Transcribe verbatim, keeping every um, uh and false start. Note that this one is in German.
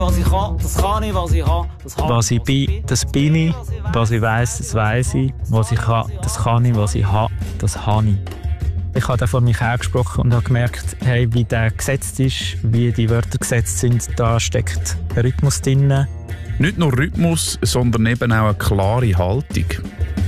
Was ich kann, das kann ich, was ich habe, das habe ich. Was ich bin, das bin ich. Was ich weiss, das weiss ich. Was ich kann, das kann ich. Was ich habe, das habe ich. Ich habe da vor mich hergesprochen und habe gemerkt, hey, wie der gesetzt ist, wie die Wörter gesetzt sind, da steckt ein Rhythmus drin. Nicht nur Rhythmus, sondern eben auch eine klare Haltung.